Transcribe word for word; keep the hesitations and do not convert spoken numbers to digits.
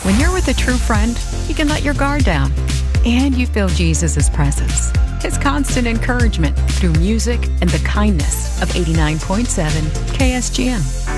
When you're with a true friend, you can let your guard down, and you feel Jesus' presence, His constant encouragement through music and the kindness of eighty-nine point seven K S G M.